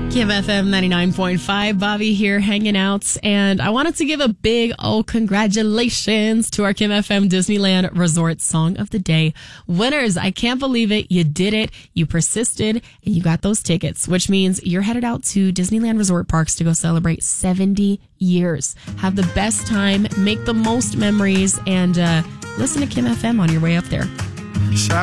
Kim FM 99.5, Bobby here hanging out. And I wanted to give a big congratulations to our Kim FM Disneyland Resort Song of the Day winners. I can't believe it. You did it. You persisted and you got those tickets, which means you're headed out to Disneyland Resort Parks to go celebrate 70 years. Have the best time, make the most memories, and listen to Kim FM on your way up there.